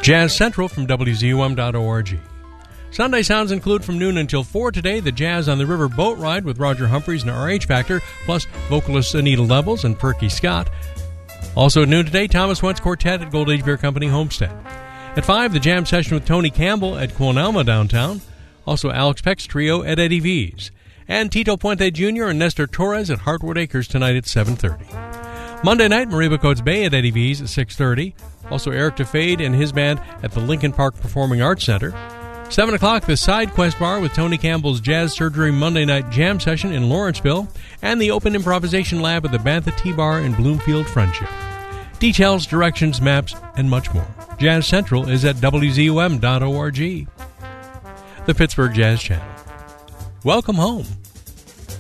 Jazz Central from WZUM.org. Sunday sounds include from noon until 4 today the Jazz on the River boat ride with Roger Humphreys and RH Factor, plus vocalists Anita Levels and Perky Scott. Also at noon today, Thomas Wentz Quartet at Gold Age Beer Company Homestead. At 5, the jam session with Tony Campbell at Quonalma downtown. Also Alex Peck's trio at Eddie V's. And Tito Puente Jr. and Nestor Torres at Heartwood Acres tonight at 7:30. Monday night, Mariba Coates Bay at Eddie V's at 6:30. Also Eric DeFade and his band at the Lincoln Park Performing Arts Center. 7 o'clock, the Side Quest Bar with Tony Campbell's Jazz Surgery Monday Night Jam Session in Lawrenceville, and the Open Improvisation Lab at the Bantha Tea Bar in Bloomfield Friendship. Details, directions, maps, and much more. Jazz Central is at WZUM.org. The Pittsburgh Jazz Channel. Welcome home.